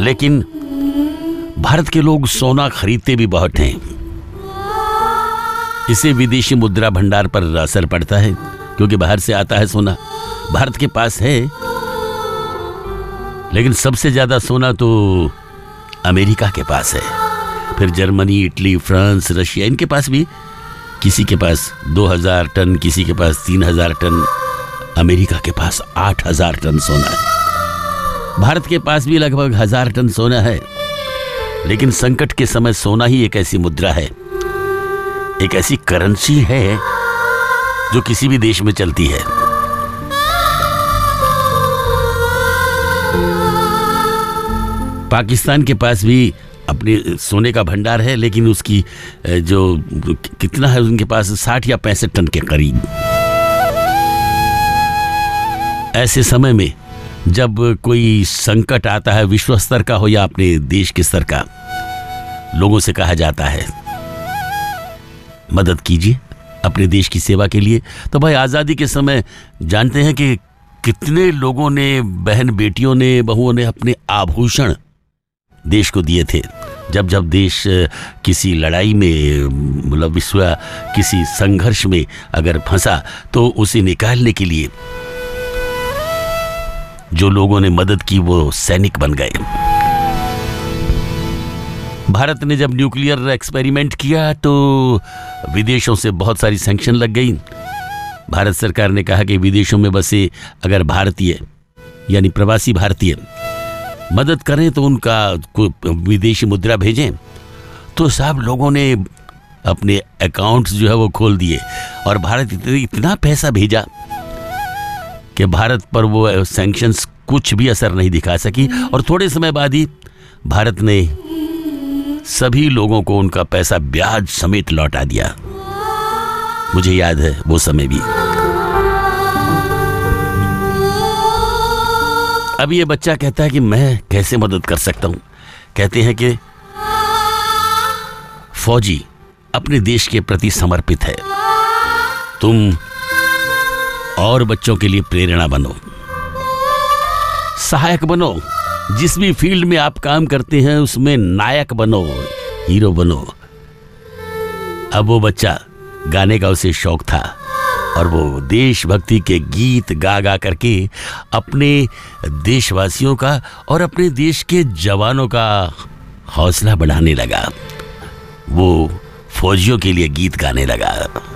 लेकिन भारत के लोग सोना खरीदते भी बहुत हैं। इसे विदेशी मुद्रा भंडार पर असर पड़ता है, क्योंकि बाहर से आता है सोना, भारत के पास है। लेकिन सबसे ज्यादा सोना तो अमेरिका के पास है, फिर जर्मनी, इटली, फ्रांस, रशिया, इनके पास भी। किसी के पास 2000 टन, किसी के पास 3000 टन, अमेरिका के पास 8000 टन सोना है। भारत के पास भी लगभग 1000 टन सोना है। लेकिन संकट के समय सोना ही एक ऐसी मुद्रा है, एक ऐसी करेंसी है जो किसी भी देश में चलती है। पाकिस्तान के पास भी अपने सोने का भंडार है, लेकिन उसकी जो कितना है उनके पास 60 या 65 टन के करीब। ऐसे समय में जब कोई संकट आता है, विश्व स्तर का हो या अपने देश के स्तर का, लोगों से कहा जाता है मदद कीजिए अपने देश की सेवा के लिए। तो भाई आज़ादी के समय जानते हैं कि कितने लोगों ने, बहन बेटियों ने, बहुओं ने अपने आभूषण देश को दिए थे। जब जब देश किसी लड़ाई में, मतलब विश्व किसी संघर्ष में अगर फंसा, तो उसे निकालने के लिए जो लोगों ने मदद की वो सैनिक बन गए। भारत ने जब न्यूक्लियर एक्सपेरिमेंट किया तो विदेशों से बहुत सारी सैंक्शन लग गई। भारत सरकार ने कहा कि विदेशों में बसे अगर भारतीय यानी प्रवासी भारतीय मदद करें तो उनका विदेशी मुद्रा भेजें। तो सब लोगों ने अपने अकाउंट्स जो है वो खोल दिए और भारत इतना पैसा भेजा कि भारत पर वो सैंक्शंस कुछ भी असर नहीं दिखा सकी। और थोड़े समय बाद ही भारत ने सभी लोगों को उनका पैसा ब्याज समेत लौटा दिया। मुझे याद है वो समय भी। अब ये बच्चा कहता है कि मैं कैसे मदद कर सकता हूं। कहते हैं कि फौजी अपने देश के प्रति समर्पित है, तुम और बच्चों के लिए प्रेरणा बनो, सहायक बनो, जिस भी फील्ड में आप काम करते हैं उसमें नायक बनो, हीरो बनो। अब वो बच्चा, गाने का उसे शौक था और वो देशभक्ति के गीत गा गा करके अपने देशवासियों का और अपने देश के जवानों का हौसला बढ़ाने लगा। वो फौजियों के लिए गीत गाने लगा।